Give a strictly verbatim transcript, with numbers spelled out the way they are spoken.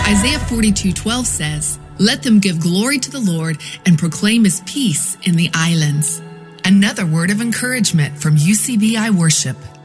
Isaiah forty-two twelve says, "Let them give glory to the Lord and proclaim his peace in the islands." Another word of encouragement from U C B I Worship.